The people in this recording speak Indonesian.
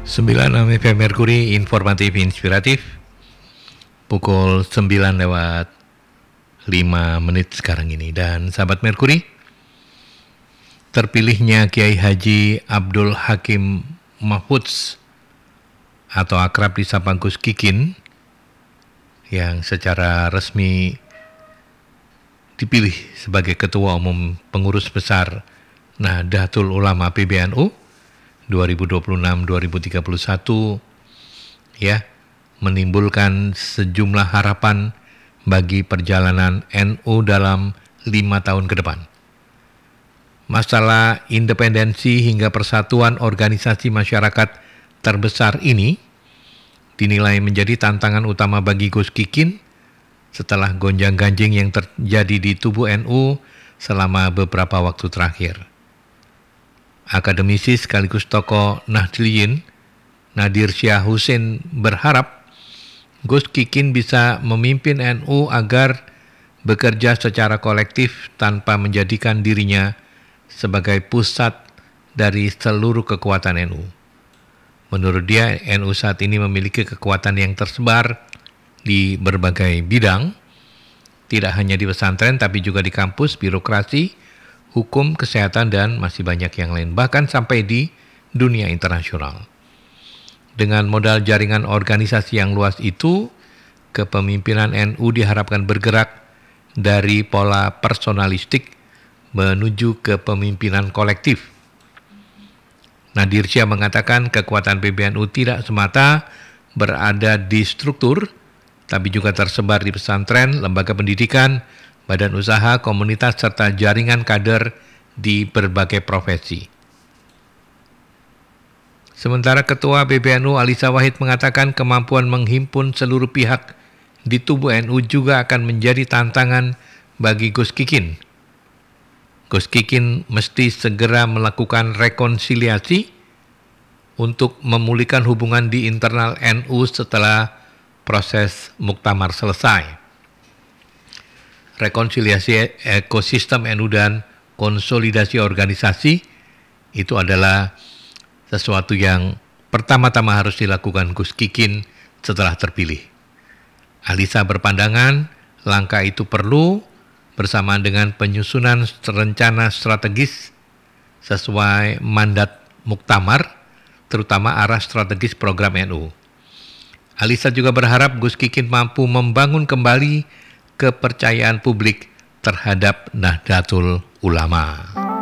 9 FM Merkuri, informatif inspiratif. Pukul 9 lewat 5 menit sekarang ini. Dan sahabat Merkuri, terpilihnya Kiai Haji Abdul Hakim Mahfudz atau akrab disapa Gus Kikin yang secara resmi dipilih sebagai Ketua Umum Pengurus Besar Nahdlatul Ulama PBNU 2026-2031 ya, menimbulkan sejumlah harapan bagi perjalanan NU dalam 5 tahun ke depan. Masalah independensi hingga persatuan organisasi masyarakat terbesar ini dinilai menjadi tantangan utama bagi Gus Kikin setelah gonjang-ganjing yang terjadi di tubuh NU selama beberapa waktu terakhir. Akademisi sekaligus tokoh Nahdliyin Nadir Syah Hussein berharap Gus Kikin bisa memimpin NU agar bekerja secara kolektif tanpa menjadikan dirinya sebagai pusat dari seluruh kekuatan NU. Menurut dia, NU saat ini memiliki kekuatan yang tersebar di berbagai bidang, tidak hanya di pesantren tapi juga di kampus, birokrasi, hukum, kesehatan, dan masih banyak yang lain, bahkan sampai di dunia internasional. Dengan modal jaringan organisasi yang luas itu, kepemimpinan NU diharapkan bergerak dari pola personalistik menuju kepemimpinan kolektif. Nadir Syah mengatakan kekuatan PBNU tidak semata berada di struktur, tapi juga tersebar di pesantren, lembaga pendidikan, badan usaha, komunitas, serta jaringan kader di berbagai profesi. Sementara Ketua PBNU Alisa Wahid mengatakan kemampuan menghimpun seluruh pihak di tubuh NU juga akan menjadi tantangan bagi Gus Kikin. Gus Kikin mesti segera melakukan rekonsiliasi untuk memulihkan hubungan di internal NU setelah proses muktamar selesai. Rekonsiliasi ekosistem NU dan konsolidasi organisasi itu adalah sesuatu yang pertama-tama harus dilakukan Gus Kikin setelah terpilih. Alisa berpandangan langkah itu perlu bersamaan dengan penyusunan rencana strategis sesuai mandat muktamar, terutama arah strategis program NU. Alisa juga berharap Gus Kikin mampu membangun kembali kepercayaan publik terhadap Nahdlatul Ulama.